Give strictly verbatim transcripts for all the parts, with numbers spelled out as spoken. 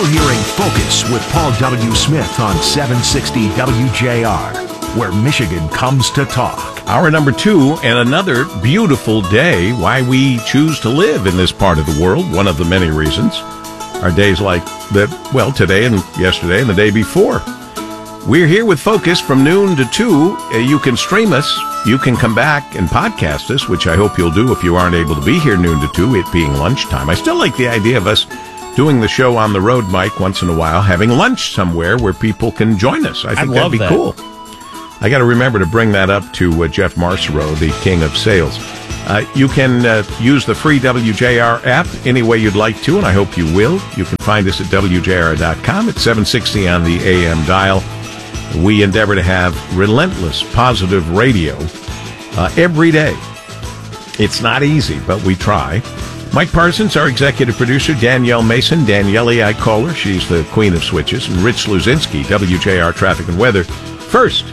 still hearing Focus with Paul W. Smith on seven sixty W J R, where Michigan comes to talk. Hour number two, and another beautiful day. Why we choose to live in this part of the world, one of the many reasons, are days like that, well, today and yesterday and the day before. We're here with Focus from noon to two. Uh, you can stream us. You can come back and podcast us, which I hope you'll do if you aren't able to be here noon to two, it being lunchtime. I still like the idea of us doing the show on the road, Mike, once in a while, having lunch somewhere where people can join us. I think I that'd be that. cool. I got to remember to bring that up to uh, Jeff Marcereau, the king of sales. Uh, you can uh, use the free W J R app any way you'd like to, and I hope you will. You can find us at W J R dot com. It's seven sixty on the A M dial. We endeavor to have relentless positive radio uh, every day. It's not easy, but we try. Mike Parsons, our executive producer, Danielle Mason, Danielle, I call her. She's the queen of switches. And Rich Luzinski, W J R Traffic and Weather. First,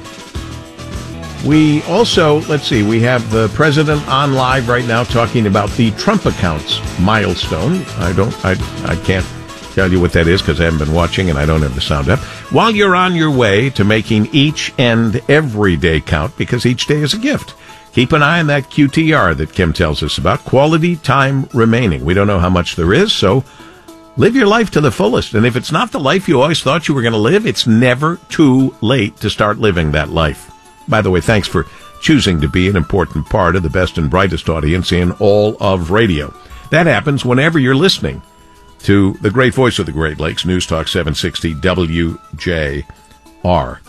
we also, let's see, we have the president on live right now talking about the Trump accounts milestone. I don't, I, I can't tell you what that is because I haven't been watching and I don't have the sound up. While you're on your way to making each and every day count, because each day is a gift, keep an eye on that Q T R that Kim tells us about, quality time remaining. We don't know how much there is, so live your life to the fullest. And if it's not the life you always thought you were going to live, it's never too late to start living that life. By the way, thanks for choosing to be an important part of the best and brightest audience in all of radio. That happens whenever you're listening to the great voice of the Great Lakes, News Talk seven sixty W J R.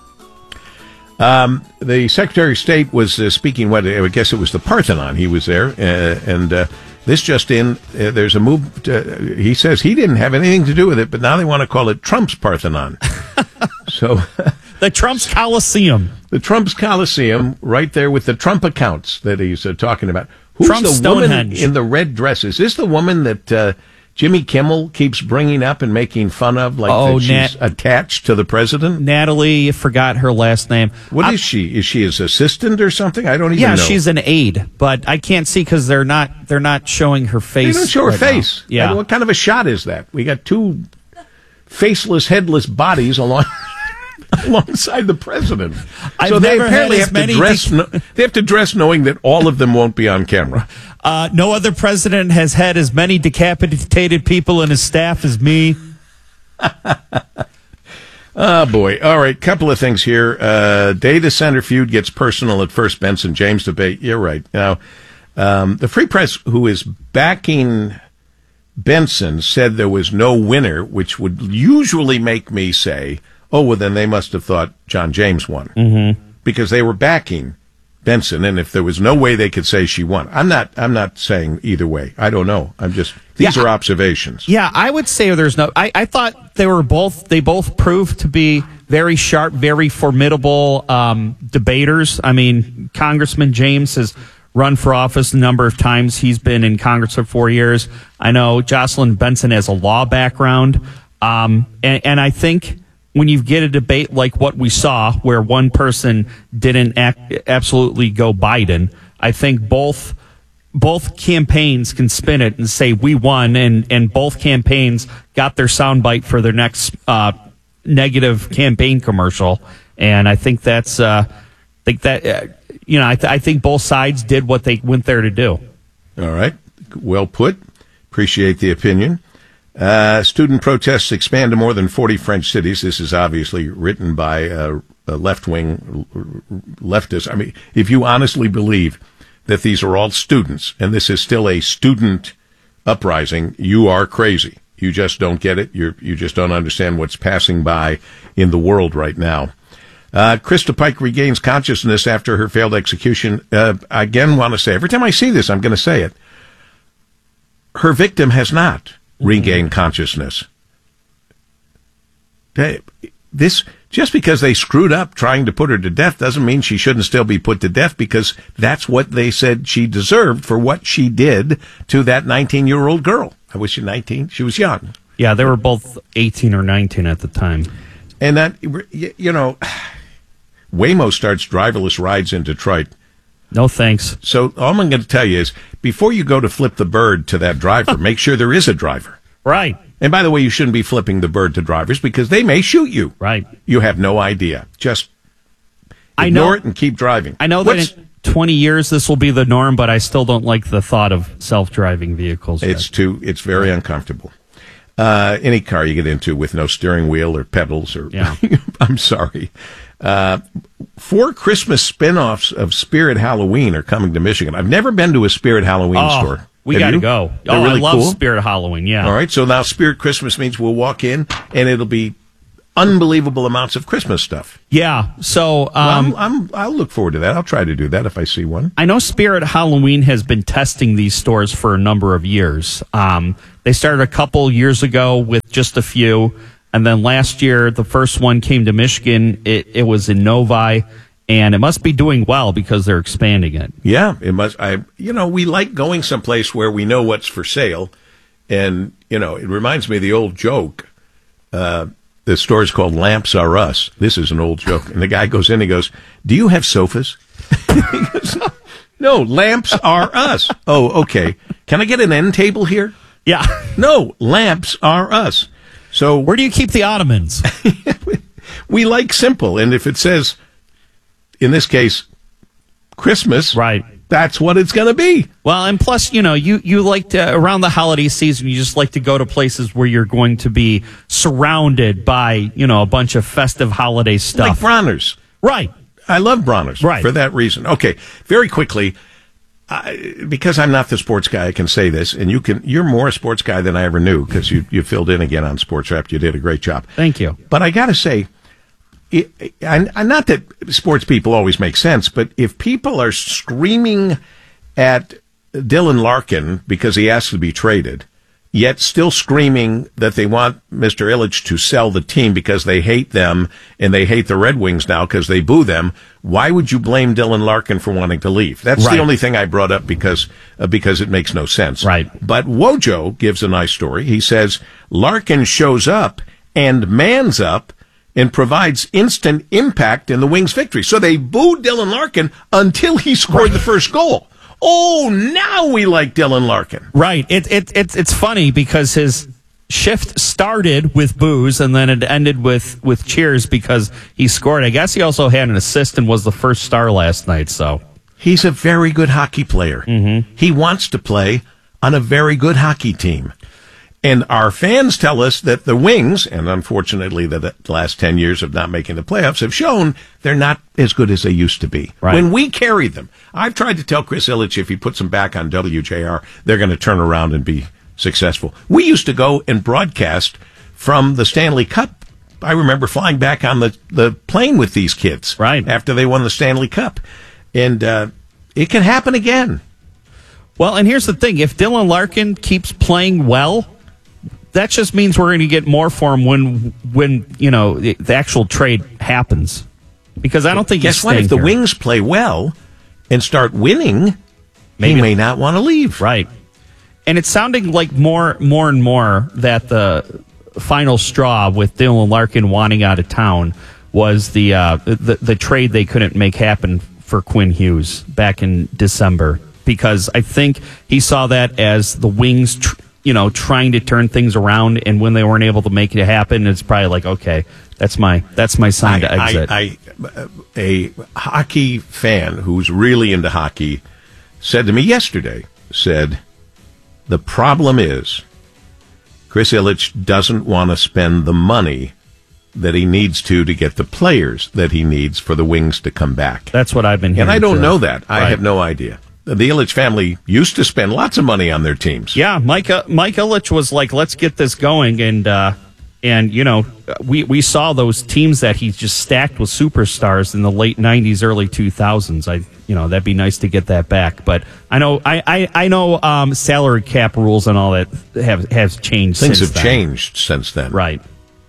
Um, the Secretary of State was uh, speaking, what I guess it was the Parthenon. He was there, uh, and uh, this just in, uh, there's a move, to, he says he didn't have anything to do with it, but now they want to call it Trump's Parthenon. So the Trump's Coliseum. The Trump's Coliseum, right there with the Trump accounts that he's uh, talking about. Who's Trump's the woman Stonehenge. in the red dress? Is this the woman that uh, Jimmy Kimmel keeps bringing up and making fun of, like oh, that she's Nat- attached to the president? Natalie, forgot her last name. What I- is she? Is she his assistant or something? I don't even yeah, know. Yeah, she's an aide, but I can't see because they're not they're not showing her face. They don't show her right face. now. Yeah. And what kind of a shot is that? We got two faceless, headless bodies along alongside the president. I've so they never apparently had as have to many dress. de- No, they have to dress knowing that all of them won't be on camera. Uh, no other president has had as many decapitated people in his staff as me. Oh, boy. All right, couple of things here. Uh, data center feud gets personal at first Benson-James debate. You're right. Now, um, the Free Press, who is backing Benson, said there was no winner, which would usually make me say, oh, well, then they must have thought John James won. Mm-hmm. Because they were backing Benson, and if there was no way they could say she won. I'm not I'm not saying either way. I don't know. I'm just, these yeah, are observations. Yeah, I would say there's no, I, I thought they were both, they both proved to be very sharp, very formidable um, debaters. I mean, Congressman James has run for office a number of times. He's been in Congress for four years. I know Jocelyn Benson has a law background. Um, and, and I think when you get a debate like what we saw, where one person didn't act, absolutely go Biden, I think both both campaigns can spin it and say we won, and, and both campaigns got their soundbite for their next uh, negative campaign commercial. And I think that's, uh, I think that, uh, you know, I, th- I think both sides did what they went there to do. All right. Well put. Appreciate the opinion. Uh, student protests expand to more than forty French cities. This is obviously written by uh, a left-wing leftist. I mean, if you honestly believe that these are all students and this is still a student uprising, you are crazy. You just don't get it. You you just don't understand what's passing by in the world right now. Uh, Krista Pike regains consciousness after her failed execution. Uh, again, want to say, every time I see this, I'm going to say it. Her victim has not regained consciousness. This, just because they screwed up trying to put her to death doesn't mean she shouldn't still be put to death, because that's what they said she deserved for what she did to that nineteen-year-old girl. I wish she was nineteen. She was young. Yeah, they were both eighteen or nineteen at the time. And that, you know, Waymo starts driverless rides in Detroit. No thanks. So all I'm going to tell you is, before you go to flip the bird to that driver, make sure there is a driver. Right. And by the way, you shouldn't be flipping the bird to drivers because they may shoot you. Right. You have no idea. Just I ignore know, it and keep driving. I know What's, that in twenty years this will be the norm, but I still don't like the thought of self-driving vehicles. Yet. It's too. It's very uncomfortable. Uh, any car you get into with no steering wheel or pedals or yeah. I'm sorry. Uh, four Christmas spin-offs of Spirit Halloween are coming to Michigan. I've never been to a Spirit Halloween oh, store. We got to go. They're oh, really I love cool. Spirit Halloween, yeah. All right, so now Spirit Christmas means we'll walk in and it'll be unbelievable amounts of Christmas stuff. Yeah, so... Um, well, I'm, I'm, I'll look forward to that. I'll try to do that if I see one. I know Spirit Halloween has been testing these stores for a number of years. Um, they started a couple years ago with just a few, and then last year the first one came to Michigan. It, it was in Novi, and it must be doing well because they're expanding it. Yeah, it must. I, you know, we like going someplace where we know what's for sale, and you know, it reminds me of the old joke. Uh, the store is called Lamps Are Us. This is an old joke, and the guy goes in. He goes, "Do you have sofas?" He goes, no, lamps are us. Oh, okay. Can I get an end table here? Yeah. No, lamps are us. So where do you keep the ottomans? We like simple, and if it says, in this case, Christmas, right, that's what it's going to be. Well, and plus, you know, you, you like to, around the holiday season, you just like to go to places where you're going to be surrounded by, you know, a bunch of festive holiday stuff. Like Bronner's. Right. I love Bronner's. Right. For that reason. Okay, very quickly, I, because I'm not the sports guy, I can say this, and you can, you're more a sports guy than I ever knew, because you, you filled in again on Sports Wrap. You did a great job. Thank you. But I got to say, It, and, and not that sports people always make sense, but if people are screaming at Dylan Larkin because he asked to be traded, yet still screaming that they want Mister Ilitch to sell the team because they hate them and they hate the Red Wings now because they boo them, why would you blame Dylan Larkin for wanting to leave? That's right. The only thing I brought up because uh, because it makes no sense. Right. But Wojo gives a nice story. He says, Larkin shows up and mans up and provides instant impact in the Wings' victory. So they booed Dylan Larkin until he scored the first goal. Oh, now we like Dylan Larkin. Right. It, it, it, it's funny because his shift started with boos and then it ended with, with cheers because he scored. I guess he also had an assist and was the first star last night. So he's a very good hockey player. Mm-hmm. He wants to play on a very good hockey team. And our fans tell us that the Wings, and unfortunately the, the last ten years of not making the playoffs, have shown they're not as good as they used to be. Right. When we carry them, I've tried to tell Chris Ilitch if he puts them back on W J R, they're going to turn around and be successful. We used to go and broadcast from the Stanley Cup. I remember flying back on the, the plane with these kids right. after they won the Stanley Cup. And uh, it can happen again. Well, and here's the thing. If Dylan Larkin keeps playing well, that just means we're going to get more for him when, when you know, the, the actual trade happens. Because I don't think Guess he's what? If the here. Wings play well and start winning, Maybe. he may not want to leave. Right. And it's sounding like more, more and more that the final straw with Dylan Larkin wanting out of town was the uh, the, the trade they couldn't make happen for Quinn Hughes back in December. Because I think he saw that as the Wings tr- you know, trying to turn things around, and when they weren't able to make it happen, it's probably like, okay, that's my that's my sign I, to exit. I, I, a hockey fan who's really into hockey said to me yesterday, said, the problem is Chris Ilitch doesn't want to spend the money that he needs to to get the players that he needs for the Wings to come back. That's what I've been hearing. And I don't too. know that. I right. have no idea. The Ilitch family used to spend lots of money on their teams. Yeah, Mike uh, Mike Ilitch was like, let's get this going, and uh, and you know we we saw those teams that he just stacked with superstars in the late nineties, early two thousands. I you know that'd be nice to get that back, but I know I I, I know um, salary cap rules and all that have have changed. Things since have then. changed since then, right?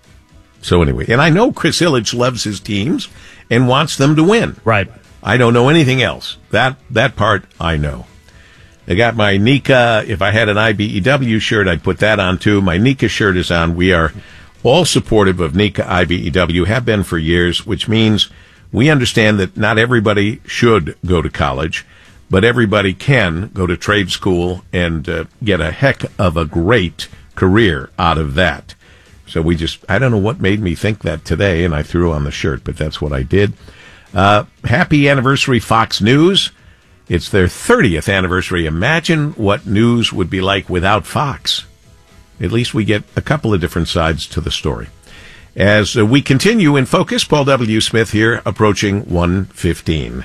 So anyway, and I know Chris Ilitch loves his teams and wants them to win, right? I don't know anything else. That that part I know. I got my Nika. If I had an I B E W shirt, I'd put that on too. My Nika shirt is on. We are all supportive of Nika I B E W, have been for years, which means we understand that not everybody should go to college, but everybody can go to trade school and uh, get a heck of a great career out of that. So we just, I don't know what made me think that today, and I threw on the shirt, but that's what I did. Uh, happy anniversary, Fox News. It's their thirtieth anniversary. Imagine what news would be like without Fox. At least we get a couple of different sides to the story. As uh, we continue in focus, Paul W. Smith here, approaching one fifteen.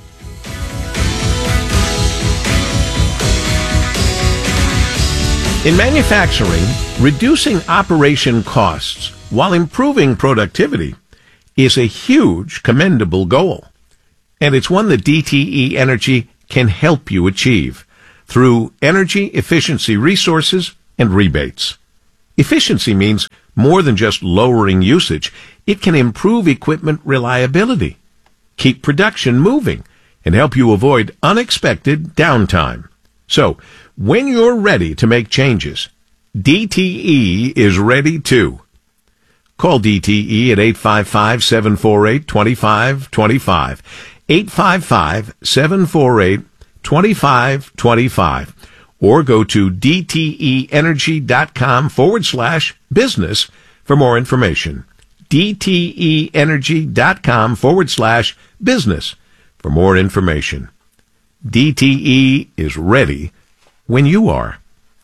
In manufacturing, reducing operation costs while improving productivity is a huge, commendable goal. And it's one that D T E Energy can help you achieve through energy efficiency resources and rebates. Efficiency means more than just lowering usage. It can improve equipment reliability, keep production moving, and help you avoid unexpected downtime. So, when you're ready to make changes, D T E is ready too. Call D T E at eight five five, seven four eight, two five two five, eight five five, seven four eight, two five two five, or go to dteenergy.com forward slash business for more information. dteenergy.com forward slash business for more information. D T E is ready when you are.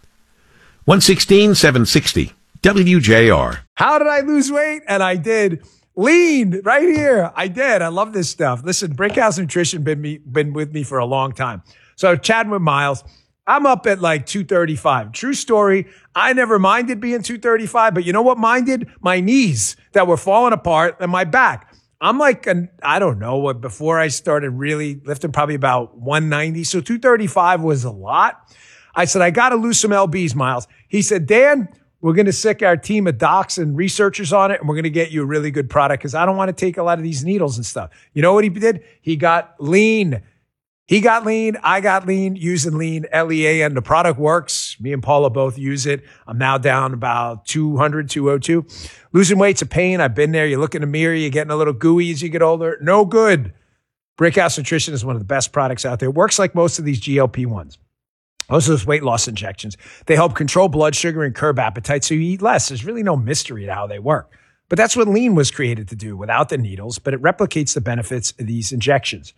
one sixteen, seven sixty, W J R. How did I lose weight? And I did. Lean right here. I did. I love this stuff. Listen, Brickhouse Nutrition been me been with me for a long time. So chatting with Miles, I'm up at like two thirty-five. True story. I never minded being two thirty-five, but you know what minded? My knees that were falling apart and my back. I'm like, an, I don't know what, before I started really lifting, probably about one ninety. So two thirty-five was a lot. I said, I got to lose some L Bs, Miles. He said, Dan, we're going to sick our team of docs and researchers on it, and we're going to get you a really good product because I don't want to take a lot of these needles and stuff. You know what he did? He got lean. He got lean. I got lean using lean, L E A N. The product works. Me and Paula both use it. I'm now down about two hundred, two oh two. Losing weight's a pain. I've been there. You look in the mirror, you're getting a little gooey as you get older. No good. Brickhouse Nutrition is one of the best products out there. It works like most of these G L P ones. Most of those weight loss injections. They help control blood sugar and curb appetite so you eat less. There's really no mystery to how they work. But that's what lean was created to do without the needles, but it replicates the benefits of these injections.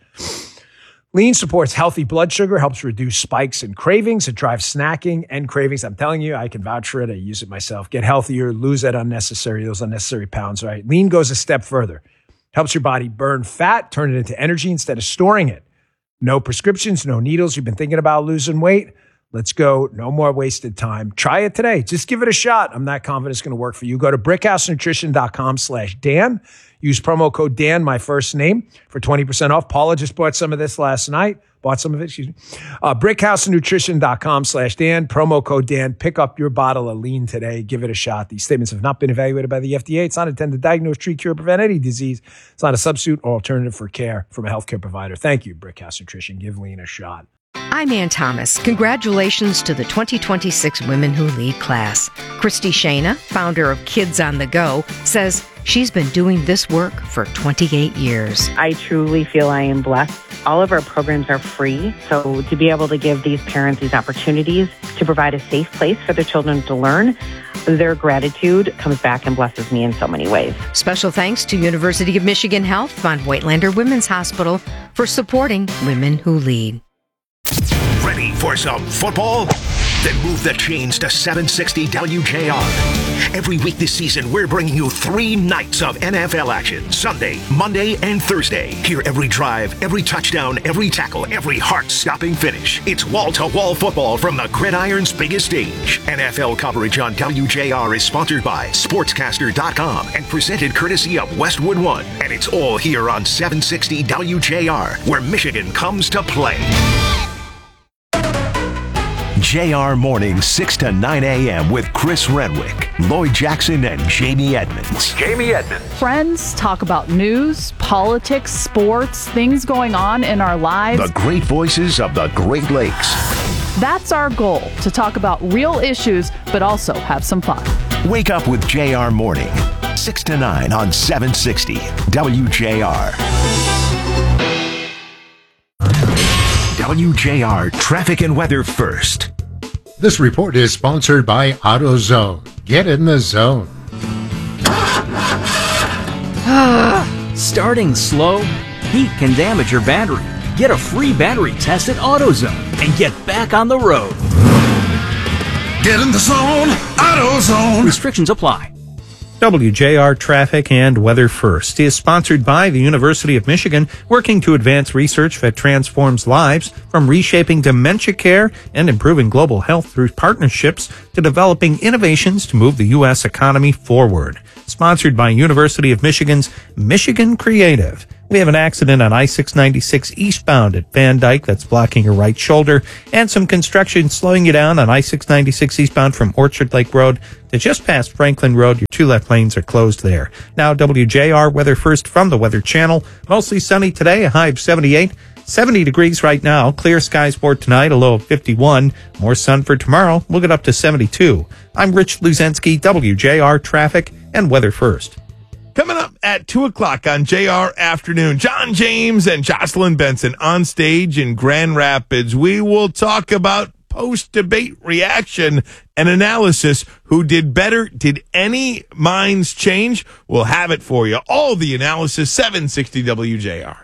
Lean supports healthy blood sugar, helps reduce spikes and cravings. It drives snacking and cravings. I'm telling you, I can vouch for it. I use it myself. Get healthier, lose that unnecessary, those unnecessary pounds, right? Lean goes a step further. Helps your body burn fat, turn it into energy instead of storing it. No prescriptions, no needles. You've been thinking about losing weight? Let's go. No more wasted time. Try it today. Just give it a shot. I'm not confident it's going to work for you. Go to brickhousenutrition.com slash Dan. Use promo code Dan, my first name, for twenty percent off. Paula just bought some of this last night. Bought some of it, excuse me. Uh, brickhousenutrition.com slash Dan. Promo code Dan. Pick up your bottle of lean today. Give it a shot. These statements have not been evaluated by the F D A. It's not intended to diagnose, treat, cure, prevent any disease. It's not a substitute or alternative for care from a healthcare provider. Thank you, Brickhouse Nutrition. Give lean a shot. I'm Ann Thomas. Congratulations to the twenty twenty-six Women Who Lead class. Christy Shana, founder of Kids on the Go, says she's been doing this work for twenty-eight years. I truly feel I am blessed. All of our programs are free, so to be able to give these parents these opportunities to provide a safe place for their children to learn, their gratitude comes back and blesses me in so many ways. Special thanks to University of Michigan Health Von Whitelander Women's Hospital for supporting Women Who Lead. Ready for some football? Then move the chains to seven sixty W J R. Every week this season, we're bringing you three nights of N F L action. Sunday, Monday, and Thursday. Hear every drive, every touchdown, every tackle, every heart-stopping finish. It's wall-to-wall football from the gridiron's biggest stage. N F L coverage on W J R is sponsored by Sportscaster dot com and presented courtesy of Westwood One. And it's all here on seven sixty W J R, where Michigan comes to play. J R Mornings, six to nine a.m. with Chris Renwick, Lloyd Jackson, and Jamie Edmonds. Jamie Edmonds. Friends talk about news, politics, sports, things going on in our lives. The great voices of the Great Lakes. That's our goal, to talk about real issues, but also have some fun. Wake up with J R Morning, six to nine on seven sixty W J R. W J R Traffic and Weather first. This report is sponsored by AutoZone. Get in the zone. Starting slow? Heat can damage your battery. Get a free battery test at AutoZone and get back on the road. Get in the zone, AutoZone. Restrictions apply. W J R Traffic and Weather First is sponsored by the University of Michigan, working to advance research that transforms lives, from reshaping dementia care and improving global health through partnerships to developing innovations to move the U S economy forward. Sponsored by University of Michigan's Michigan Creative. We have an accident on I six ninety-six eastbound at Van Dyke that's blocking your right shoulder, and some construction slowing you down on I six ninety-six eastbound from Orchard Lake Road to just past Franklin Road. Your two left lanes are closed there. Now W J R Weather First from the Weather Channel. Mostly sunny today, a high of seventy-eight. seventy degrees right now. Clear skies for tonight, a low of fifty-one. More sun for tomorrow. We'll get up to seventy-two. I'm Rich Luzensky, W J R Traffic and Weather First. Coming up at two o'clock on J R Afternoon, John James and Jocelyn Benson on stage in Grand Rapids. We will talk about post-debate reaction and analysis. Who did better? Did any minds change? We'll have it for you. All the analysis, seven sixty W J R.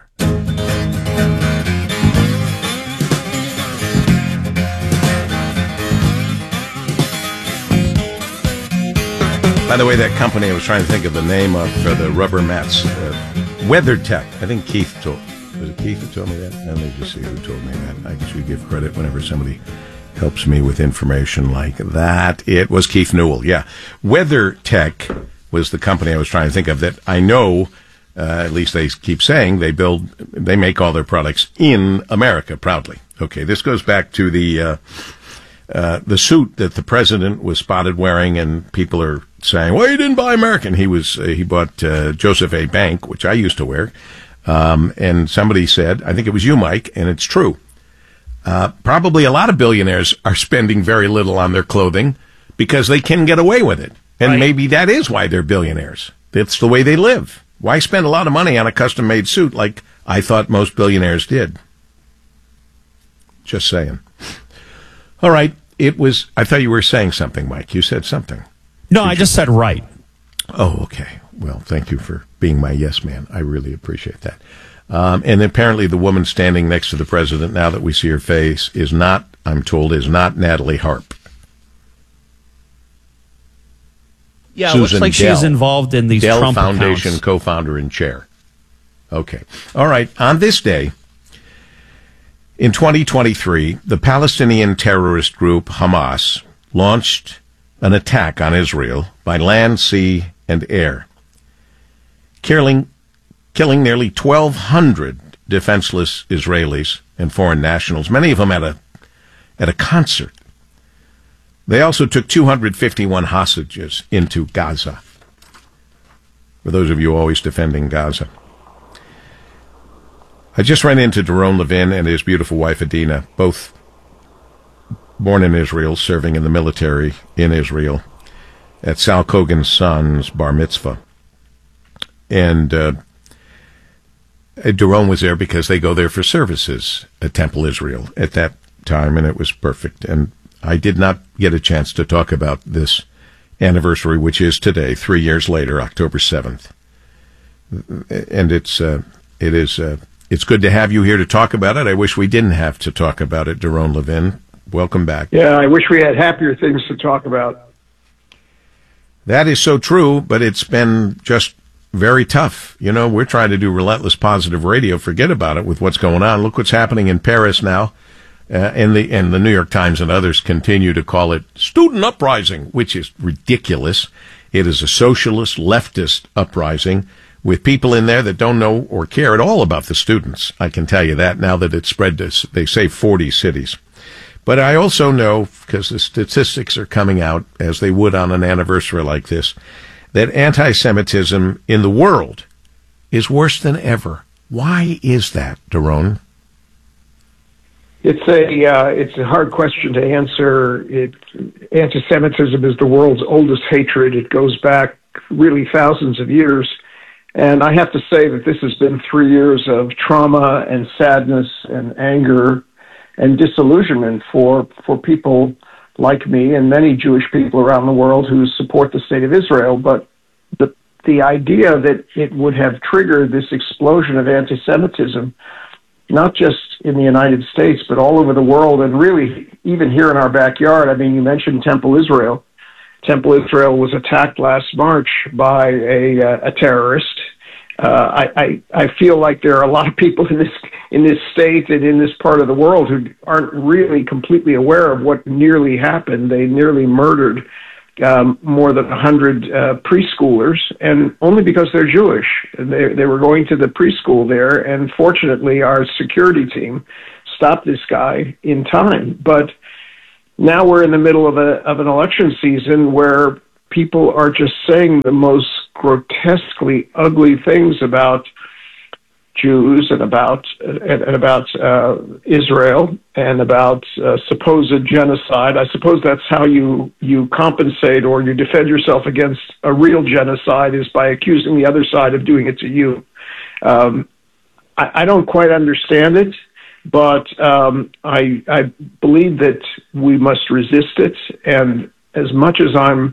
By the way, that company, I was trying to think of the name of for the rubber mats. Uh, WeatherTech. I think Keith told, was it Keith who told me that? Let me just see who told me that. I should give credit whenever somebody helps me with information like that. It was Keith Newell, yeah. WeatherTech was the company I was trying to think of that I know, uh, at least they keep saying, they build, they make all their products in America proudly. Okay, this goes back to the, uh, uh, the suit that the president was spotted wearing, and people are saying, well, he didn't buy American. He was, uh, he bought, uh, Joseph A. Bank, which I used to wear. Um, and somebody said, I think it was you, Mike, and it's true. Uh, probably a lot of billionaires are spending very little on their clothing because they can get away with it. And right. Maybe that is why they're billionaires. That's the way they live. Why spend a lot of money on a custom-made suit like I thought most billionaires did? Just saying. All right. It was, I thought you were saying something, Mike. You said something. No, Did I just you? said right. Oh, okay. Well, thank you for being my yes man. I really appreciate that. Um, and apparently the woman standing next to the president, now that we see her face, is not, I'm told, is not Natalie Harp. Yeah, Susan it looks like Dell, she's involved in these Dell Trump Foundation accounts. Co-founder and chair. Okay. All right. On this day, in twenty twenty-three, the Palestinian terrorist group Hamas launched an attack on Israel by land, sea, and air, killing, killing nearly twelve hundred defenseless Israelis and foreign nationals, many of them at a, at a concert. They also took two hundred fifty-one hostages into Gaza. For those of you always defending Gaza. I just ran into Doron Levin and his beautiful wife Adina, both born in Israel, serving in the military in Israel, at Sal Kogan's son's bar mitzvah. And uh, Doron was there because they go there for services at Temple Israel at that time, and it was perfect. And I did not get a chance to talk about this anniversary, which is today, three years later, October seventh. And it's uh, it is uh, it's good to have you here to talk about it. I wish we didn't have to talk about it, Doron Levin. Welcome back. Yeah, I wish we had happier things to talk about. That is so true, but it's been just very tough. You know, we're trying to do relentless positive radio. Forget about it with what's going on. Look what's happening in Paris now. Uh, and the and the New York Times and others continue to call it student uprising, which is ridiculous. It is a socialist, leftist uprising with people in there that don't know or care at all about the students. I can tell you that now that it's spread to, they say, forty cities. But I also know, because the statistics are coming out, as they would on an anniversary like this, that anti-Semitism in the world is worse than ever. Why is that, Doron? It's a uh, it's a hard question to answer. It, anti-Semitism is the world's oldest hatred. It goes back really thousands of years. And I have to say that this has been three years of trauma and sadness and anger and disillusionment for, for people like me and many Jewish people around the world who support the state of Israel. But the the idea that it would have triggered this explosion of anti-Semitism, not just in the United States, but all over the world, and really even here in our backyard. I mean, you mentioned Temple Israel. Temple Israel was attacked last March by a, uh, a terrorist. Uh, I, I, I feel like there are a lot of people in this in this state and in this part of the world who aren't really completely aware of what nearly happened. They nearly murdered um, more than a hundred uh, preschoolers, and only because they're Jewish. They, they were going to the preschool there, and fortunately our security team stopped this guy in time. But now we're in the middle of a of an election season where people are just saying the most grotesquely ugly things about Jews and about and, and about uh, Israel and about uh, supposed genocide. I suppose that's how you you compensate or you defend yourself against a real genocide, is by accusing the other side of doing it to you. Um, I, I don't quite understand it, but um, I I believe that we must resist it. And as much as I'm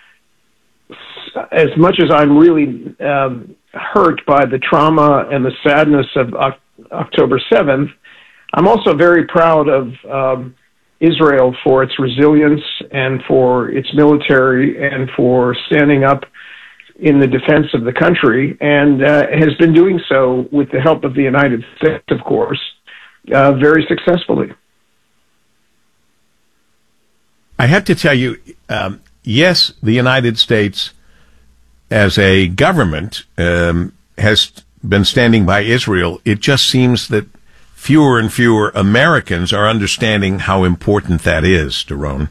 as much as I'm really um, hurt by the trauma and the sadness of o- October seventh, I'm also very proud of um, Israel for its resilience and for its military and for standing up in the defense of the country, and uh, has been doing so with the help of the United States, of course, uh, very successfully. I have to tell you, um, yes, the United States as a government um, has been standing by Israel. It just seems that fewer and fewer Americans are understanding how important that is, Doron.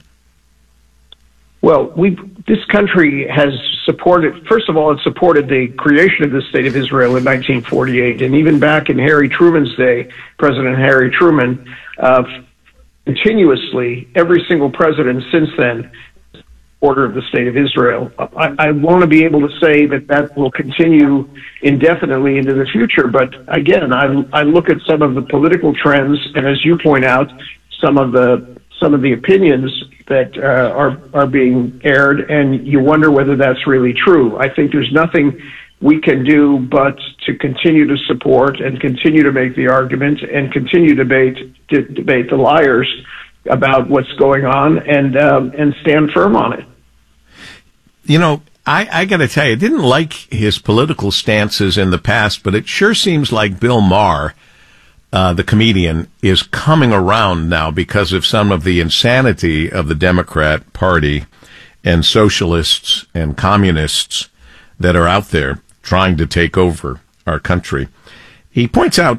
Well, we this country has supported, first of all, it supported the creation of the State of Israel in nineteen forty-eight. And even back in Harry Truman's day, President Harry Truman, uh, continuously, every single president since then, order of the State of Israel. I, I want to be able to say that that will continue indefinitely into the future. But again, I, I look at some of the political trends, and as you point out, some of the some of the opinions that uh, are are being aired, and you wonder whether that's really true. I think there's nothing we can do but to continue to support and continue to make the argument and continue to debate to debate the liars about what's going on, and um, and stand firm on it. You know, I, I got to tell you, I didn't like his political stances in the past, but it sure seems like Bill Maher, uh, the comedian, is coming around now because of some of the insanity of the Democrat Party and socialists and communists that are out there trying to take over our country. He points out,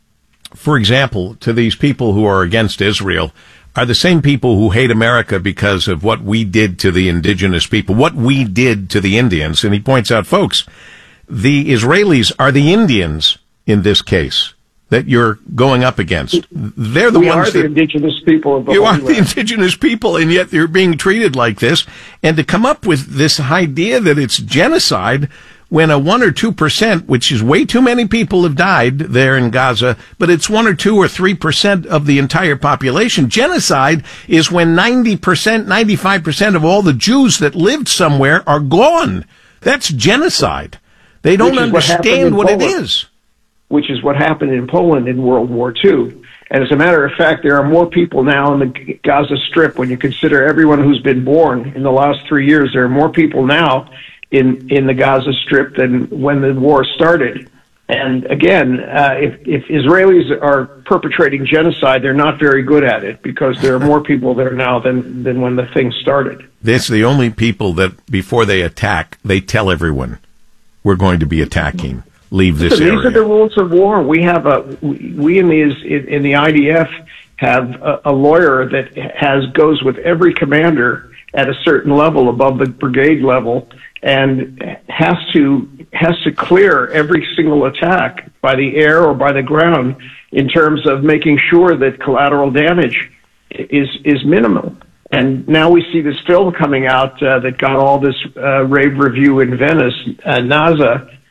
for example, to these people who are against Israel, are the same people who hate America because of what we did to the indigenous people, what we did to the Indians. And he points out, folks, the Israelis are the Indians in this case that you're going up against. They're the we ones are the that, indigenous people of the you Holy are the Land. indigenous people, and yet you're being treated like this. And to come up with this idea that it's genocide when a one or two percent, which is way too many people have died there in Gaza, but it's one or two or three percent of the entire population. Genocide is when ninety percent, ninety-five percent of all the Jews that lived somewhere are gone. That's genocide. They don't understand what it is. Which is what happened in Poland in World War Two. And as a matter of fact, there are more people now in the Gaza Strip. When you consider everyone who's been born in the last three years, there are more people now in in the Gaza Strip than when the war started. And again, uh, if, if Israelis are perpetrating genocide, they're not very good at it because there are more people there now than, than when the thing started. It's the only people that, before they attack, they tell everyone, we're going to be attacking. Leave this Listen, area. These are the rules of war. We have a we, we in the in, in the I D F have a, a lawyer that has goes with every commander at a certain level above the brigade level, and has to has to clear every single attack by the air or by the ground in terms of making sure that collateral damage is is minimal. And now we see this film coming out uh, that got all this uh, rave review in Venice, uh, NASA.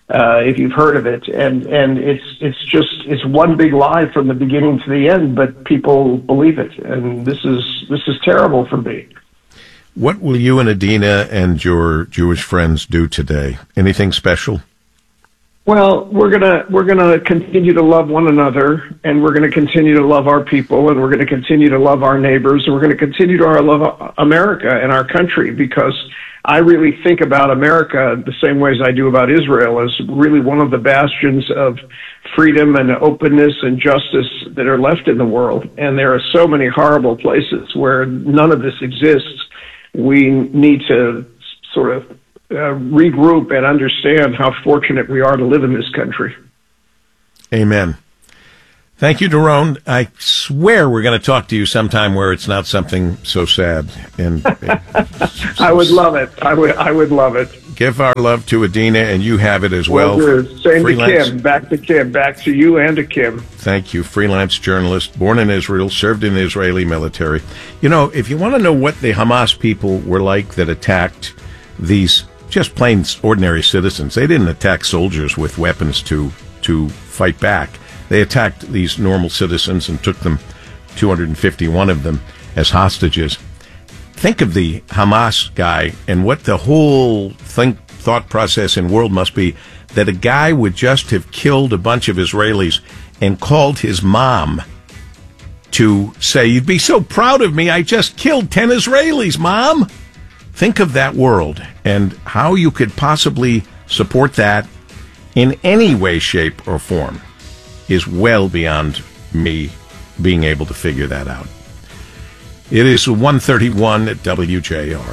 uh, if you've heard of it. And, and it's, it's just, it's one big lie from the beginning to the end, but people believe it. And this is, this is terrible for me. What will you and Adina and your Jewish friends do today? Anything special? Well, we're gonna we're gonna continue to love one another, and we're gonna continue to love our people, and we're gonna continue to love our neighbors, and we're gonna continue to our love America and our country, because I really think about America the same way as I do about Israel, as really one of the bastions of freedom and openness and justice that are left in the world. And there are so many horrible places where none of this exists. We need to sort of Uh, regroup and understand how fortunate we are to live in this country. Amen. Thank you, Doron. I swear we're going to talk to you sometime where it's not something so sad. And I would love it. I would. I would love it. Give our love to Adina, and you have it as well. well Same Freelance. to Kim. Back to Kim. Back to you and to Kim. Thank you. Freelance journalist, born in Israel, served in the Israeli military. You know, if you want to know what the Hamas people were like that attacked these just plain ordinary citizens. They didn't attack soldiers with weapons to to fight back. They attacked these normal citizens and took them, two hundred fifty-one of them, as hostages. Think of the Hamas guy and what the whole think, thought process in world must be, that a guy would just have killed a bunch of Israelis and called his mom to say, "You'd be so proud of me, I just killed ten Israelis, Mom." Think of that world and how you could possibly support that in any way, shape, or form is well beyond me being able to figure that out. It is one thirty-one at W J R.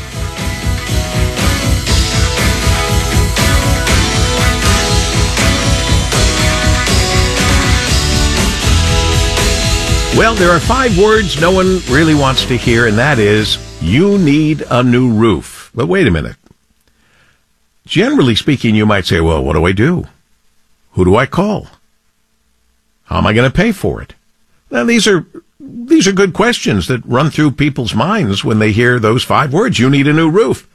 Well, there are five words no one really wants to hear, and that is, you need a new roof. But wait a minute. Generally speaking, you might say, well, what do I do? Who do I call? How am I going to pay for it? Now, these are these are good questions that run through people's minds when they hear those five words. You need a new roof.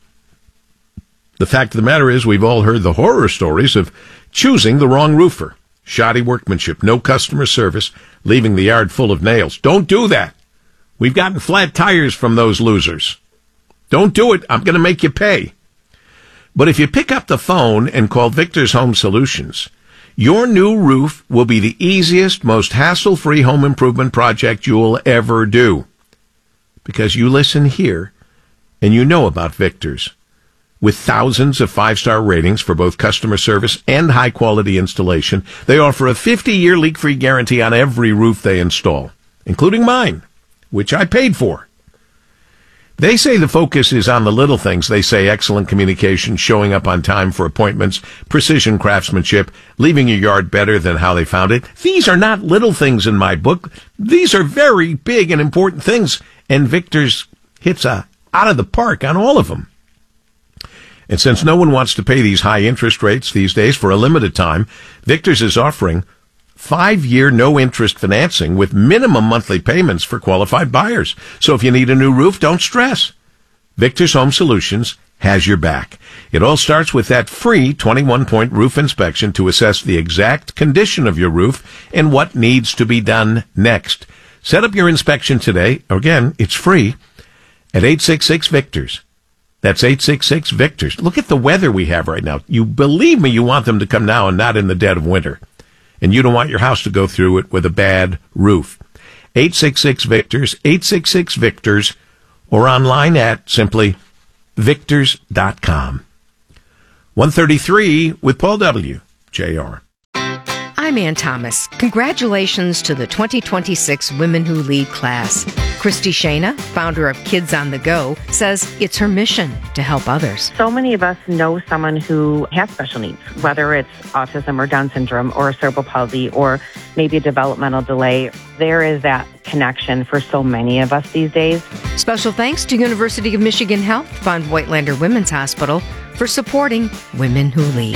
The fact of the matter is, we've all heard the horror stories of choosing the wrong roofer. Shoddy workmanship, no customer service, leaving the yard full of nails. Don't do that. We've gotten flat tires from those losers. Don't do it. I'm going to make you pay. But if you pick up the phone and call Victor's Home Solutions, your new roof will be the easiest, most hassle-free home improvement project you'll ever do. Because you listen here, and you know about Victor's. With thousands of five-star ratings for both customer service and high-quality installation, they offer a fifty-year leak-free guarantee on every roof they install, including mine, which I paid for. They say the focus is on the little things. They say excellent communication, showing up on time for appointments, precision craftsmanship, leaving your yard better than how they found it. These are not little things in my book. These are very big and important things, and Victor's hits a, out of the park on all of them. And since no one wants to pay these high interest rates these days for a limited time, Victor's is offering five-year no-interest financing with minimum monthly payments for qualified buyers. So if you need a new roof, don't stress. Victor's Home Solutions has your back. It all starts with that free twenty-one point roof inspection to assess the exact condition of your roof and what needs to be done next. Set up your inspection today. Again, it's free at eight six six Victors. That's eight six six Victors. Look at the weather we have right now. You believe me, you want them to come now and not in the dead of winter. And you don't want your house to go through it with a bad roof. eight six six Victors, eight six six Victors, or online at simply victors dot com. one thirty-three with Paul W. J R. I'm Ann Thomas. Congratulations to the twenty twenty-six Women Who Lead class. Christy Shana, founder of Kids on the Go, says it's her mission to help others. So many of us know someone who has special needs, whether it's autism or Down syndrome or cerebral palsy or maybe a developmental delay. There is that connection for so many of us these days. Special thanks to University of Michigan Health Von Voigtlander Women's Hospital for supporting Women Who Lead.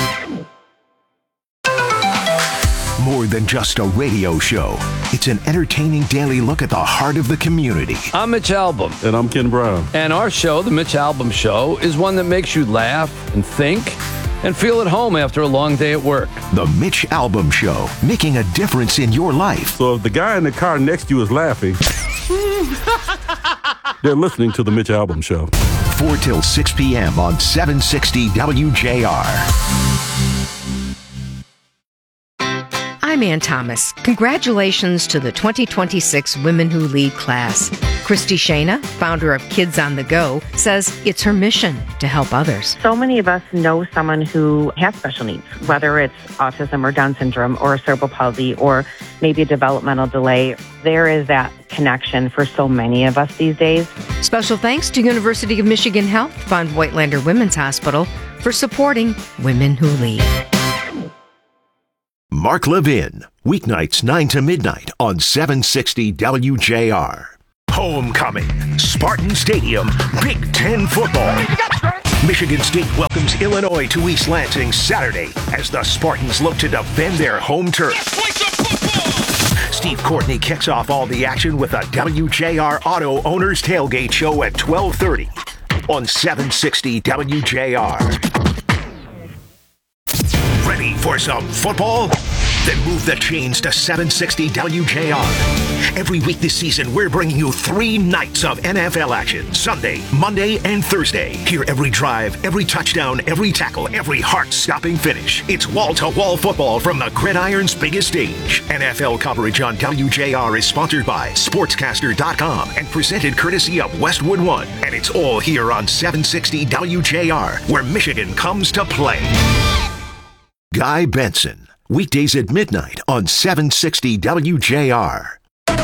More than just a radio show, it's an entertaining daily look at the heart of the community. I'm Mitch Albom. And I'm Ken Brown. And our show, The Mitch Albom Show, is one that makes you laugh and think and feel at home after a long day at work. The Mitch Albom Show, making a difference in your life. So if the guy in the car next to you is laughing, they're listening to the Mitch Albom Show. four till six p.m. on seven sixty W J R. I'm Ann Thomas. Congratulations to the twenty twenty-six Women Who Lead class. Christy Shana, founder of Kids on the Go, says it's her mission to help others. So many of us know someone who has special needs, whether it's autism or Down syndrome or cerebral palsy or maybe a developmental delay. There is that connection for so many of us these days. Special thanks to University of Michigan Health Von Voigtlander Women's Hospital for supporting Women Who Lead. Mark Levin, weeknights nine to midnight on seven sixty W J R. Homecoming, Spartan Stadium, Big Ten football. Michigan State welcomes Illinois to East Lansing Saturday as the Spartans look to defend their home turf. Steve Courtney kicks off all the action with a W J R Auto Owners Tailgate Show at twelve thirty on seven sixty W J R. Ready for some football? Then move the chains to seven sixty W J R. Every week this season, we're bringing you three nights of N F L action. Sunday, Monday, and Thursday. Hear every drive, every touchdown, every tackle, every heart-stopping finish. It's wall-to-wall football from the gridiron's biggest stage. N F L coverage on W J R is sponsored by Sportscaster dot com and presented courtesy of Westwood One. And it's all here on seven sixty W J R, where Michigan comes to play. Guy Benson, weekdays at midnight on seven sixty W J R.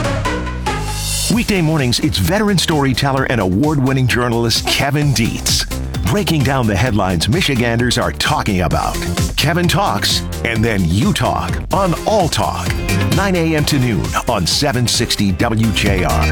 Weekday mornings, it's veteran storyteller and award-winning journalist Kevin Dietz, breaking down the headlines Michiganders are talking about. Kevin talks, and then you talk on All Talk, nine a.m. to noon on seven sixty W J R.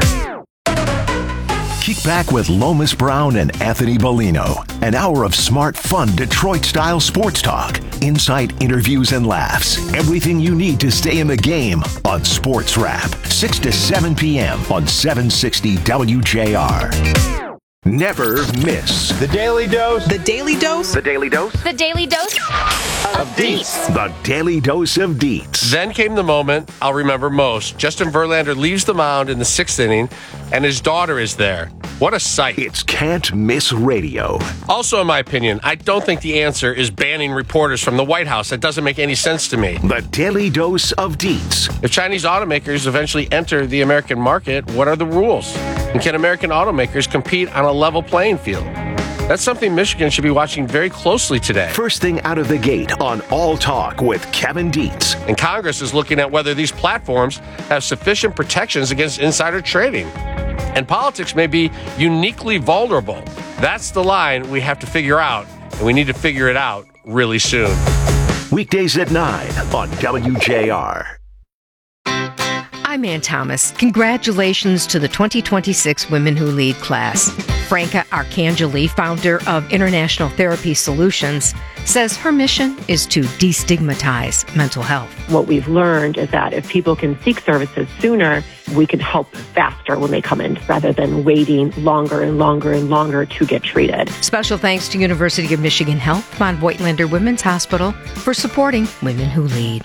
Kick back with Lomas Brown and Anthony Bellino. An hour of smart, fun, Detroit-style sports talk. Insight, interviews, and laughs. Everything you need to stay in the game on Sports Wrap. six to seven p.m. on seven sixty W J R. Never miss The Daily Dose. The Daily Dose. The Daily Dose. The Daily Dose of Dietz. The Daily Dose of Dietz. Then came the moment I'll remember most. Justin Verlander leaves the mound in the sixth inning, and his daughter is there. What a sight. It's Can't Miss Radio. Also, in my opinion, I don't think the answer is banning reporters from the White House. That doesn't make any sense to me. The Daily Dose of Dietz. If Chinese automakers eventually enter the American market, what are the rules? And can American automakers compete on a level playing field? That's something Michigan should be watching very closely today. First thing out of the gate on All Talk with Kevin Dietz. And Congress is looking at whether these platforms have sufficient protections against insider trading. And politics may be uniquely vulnerable. That's the line we have to figure out, and we need to figure it out really soon. Weekdays at nine on W J R. I'm Ann Thomas. Congratulations to the twenty twenty-six Women Who Lead class. Franca Arcangeli, founder of International Therapy Solutions, says her mission is to destigmatize mental health. What we've learned is that if people can seek services sooner, we can help faster when they come in rather than waiting longer and longer and longer to get treated. Special thanks to University of Michigan Health Von Voigtlander Women's Hospital for supporting Women Who Lead.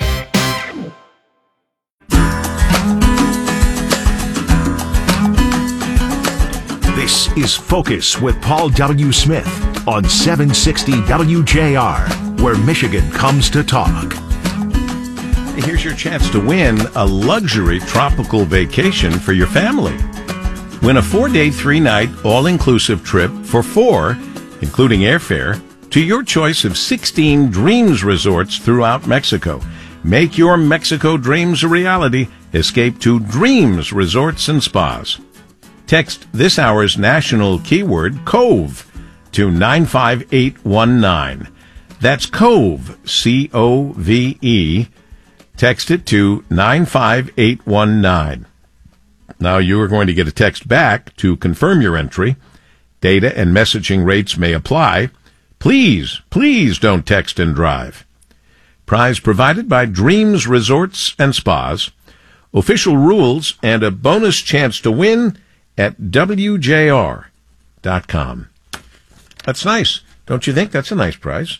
This is Focus with Paul W. Smith on seven sixty W J R, where Michigan comes to talk. Here's your chance to win a luxury tropical vacation for your family. Win a four-day, three-night, all-inclusive trip for four, including airfare, to your choice of sixteen Dreams resorts throughout Mexico. Make your Mexico dreams a reality. Escape to Dreams Resorts and Spas. Text this hour's national keyword, COVE, to nine five eight one nine. That's COVE, C O V E. Text it to nine five eight one nine. Now you are going to get a text back to confirm your entry. Data and messaging rates may apply. Please, please don't text and drive. Prize provided by Dreams Resorts and Spas. Official rules and a bonus chance to win at W J R dot com. That's nice. Don't you think that's a nice prize?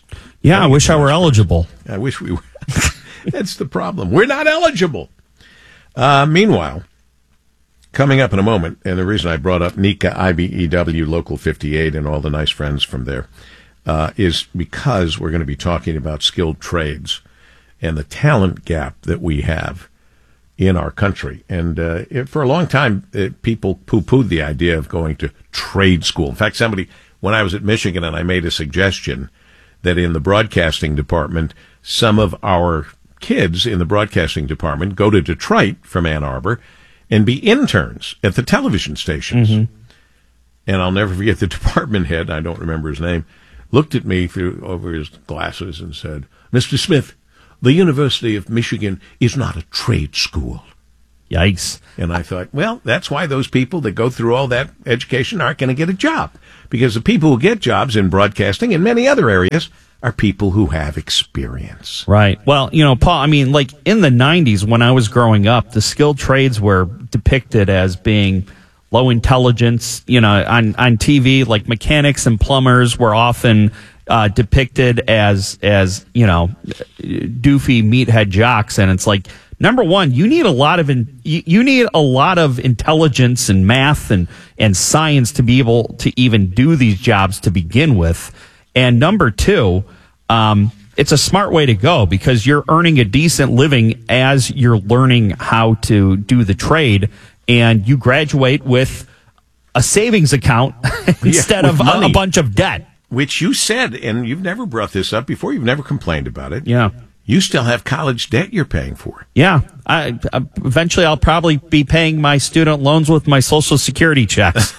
Yeah, I wish I were eligible. I wish we were. That's the problem. We're not eligible. Uh, meanwhile, coming up in a moment, and the reason I brought up NECA, I B E W, Local fifty-eight, and all the nice friends from there, uh, is because we're going to be talking about skilled trades and the talent gap that we have in our country. And uh, it, for a long time, it, people poo-pooed the idea of going to trade school. In fact, somebody, when I was at Michigan, and I made a suggestion that in the broadcasting department, some of our kids in the broadcasting department go to Detroit from Ann Arbor and be interns at the television stations. Mm-hmm. And I'll never forget the department head, I don't remember his name, looked at me through over his glasses and said, "Mister Smith, the University of Michigan is not a trade school." Yikes. And I thought, well, that's why those people that go through all that education aren't going to get a job. Because the people who get jobs in broadcasting and many other areas are people who have experience. Right. Well, you know, Paul, I mean, like in the nineties when I was growing up, the skilled trades were depicted as being low intelligence. You know, on, on T V, like mechanics and plumbers were often uh, depicted as, as, you know, doofy meathead jocks. And it's like, number one, you need a lot of in, you, you need a lot of intelligence and math and, and science to be able to even do these jobs to begin with. And number two, um, it's a smart way to go because you're earning a decent living as you're learning how to do the trade, and you graduate with a savings account instead yeah, of a, a bunch of debt. Which you said, and you've never brought this up before, you've never complained about it. Yeah. You still have college debt you're paying for. Yeah. I, I, eventually, I'll probably be paying my student loans with my Social Security checks.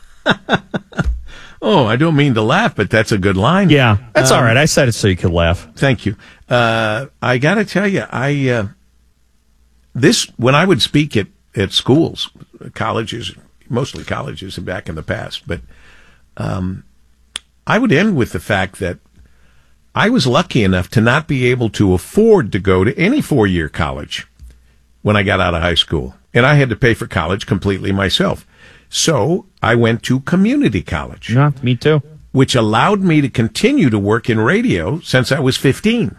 Oh, I don't mean to laugh, but that's a good line. Yeah, that's um, all right. I said it so you could laugh. Thank you. Uh, I got to tell you, I uh, this when I would speak at, at schools, colleges, mostly colleges back in the past, but um, I would end with the fact that I was lucky enough to not be able to afford to go to any four-year college when I got out of high school, and I had to pay for college completely myself. So I went to community college. Yeah, me too. Which allowed me to continue to work in radio since I was fifteen.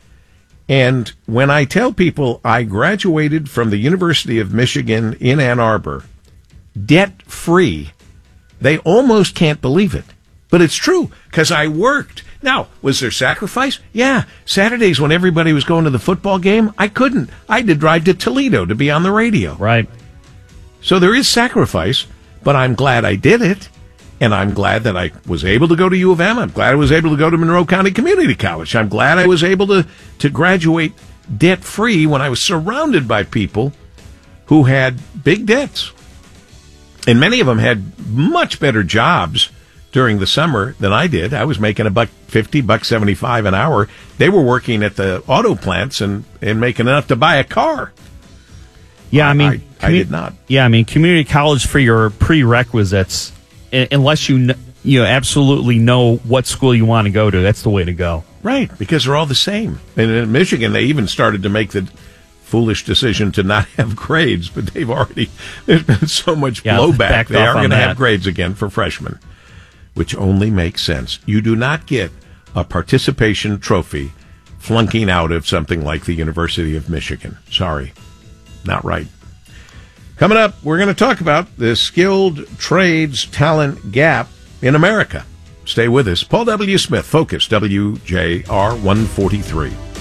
And when I tell people I graduated from the University of Michigan in Ann Arbor, debt-free, they almost can't believe it. But it's true, because I worked. Now, was there sacrifice? Yeah. Saturdays when everybody was going to the football game, I couldn't. I had to drive to Toledo to be on the radio. Right. So there is sacrifice. But I'm glad I did it, and I'm glad that I was able to go to U of M. I'm glad I was able to go to Monroe County Community College. I'm glad I was able to, to graduate debt-free when I was surrounded by people who had big debts. And many of them had much better jobs during the summer than I did. I was making a buck fifty, buck seventy-five an hour. They were working at the auto plants and, and making enough to buy a car. Yeah, I mean, I, I did not. Yeah, I mean, community college for your prerequisites, unless you you know, absolutely know what school you want to go to, that's the way to go. Right, because they're all the same. And in Michigan, they even started to make the foolish decision to not have grades, but they've already, there's been so much yeah, blowback. They are going to that. have grades again for freshmen, which only makes sense. You do not get a participation trophy flunking out of something like the University of Michigan. Sorry. Not right. Coming up, we're going to talk about the skilled trades talent gap in America. Stay with us. Paul W. Smith, Focus, W J R one forty-three.